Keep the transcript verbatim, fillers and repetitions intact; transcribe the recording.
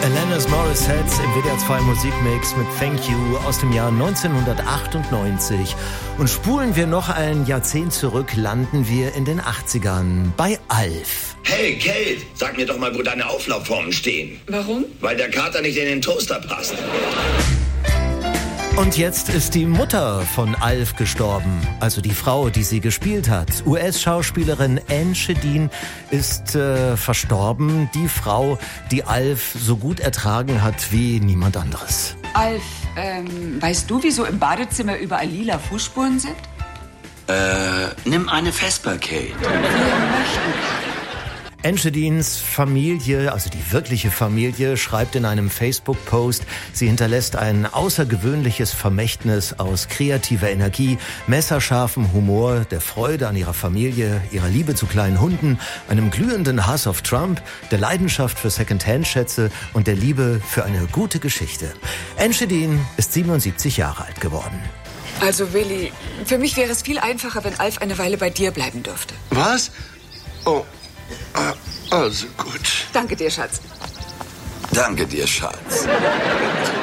Alanis Morissette im W D R zwei Musikmix mit Thank You aus dem Jahr neunzehnhundertachtundneunzig. Und spulen wir noch ein Jahrzehnt zurück, landen wir in den achtzigern bei Alf. Hey Kate, sag mir doch mal, wo deine Auflaufformen stehen. Warum? Weil der Kater nicht in den Toaster passt. Und jetzt ist die Mutter von Alf gestorben, also die Frau, die sie gespielt hat. U S-Schauspielerin Anne Schedin ist äh, verstorben. Die Frau, die Alf so gut ertragen hat wie niemand anderes. Alf, ähm, weißt du, wieso im Badezimmer überall lila Fußspuren sind? Äh, nimm eine Vesper, Kate. Anne Schedins Familie, also die wirkliche Familie, schreibt in einem Facebook-Post, sie hinterlässt ein außergewöhnliches Vermächtnis aus kreativer Energie, messerscharfem Humor, der Freude an ihrer Familie, ihrer Liebe zu kleinen Hunden, einem glühenden Hass auf Trump, der Leidenschaft für Secondhand-Schätze und der Liebe für eine gute Geschichte. Anne Schedin ist siebenundsiebzig Jahre alt geworden. Also Willi, für mich wäre es viel einfacher, wenn Alf eine Weile bei dir bleiben dürfte. Was? Oh. Also gut. Danke dir, Schatz. Danke dir, Schatz.